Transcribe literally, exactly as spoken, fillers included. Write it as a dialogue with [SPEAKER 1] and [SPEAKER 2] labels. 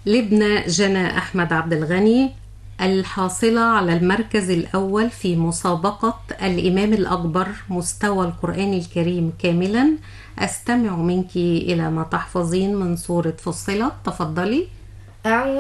[SPEAKER 1] لبنى جنى أحمد عبد الغني، الحاصلة على المركز الأول في مسابقة الإمام الأكبر مستوى القرآن الكريم كاملا، أستمع منك إلى ما تحفظين من سورة فصلت. تفضلي.
[SPEAKER 2] أعوذ